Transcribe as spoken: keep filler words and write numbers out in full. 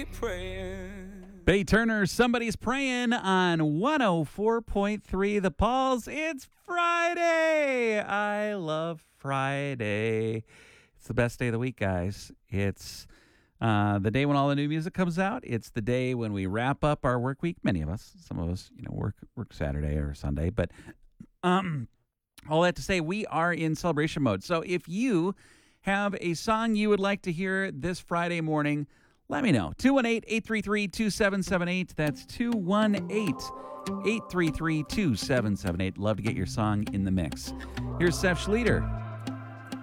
praying. Bay Turner, Somebody's Praying on one oh four point three The Pulse. It's Friday. I love Friday. It's the best day of the week, guys. It's uh, the day when all the new music comes out. It's the day when we wrap up our work week. Many of us, some of us, you know, work work Saturday or Sunday. But um, all that to say, we are in celebration mode. So if you have a song you would like to hear this Friday morning, let me know. two one eight, eight three three, two seven seven eight. That's two one eight, eight three three, two seven seven eight. Love to get your song in the mix. Here's Seth Schleter.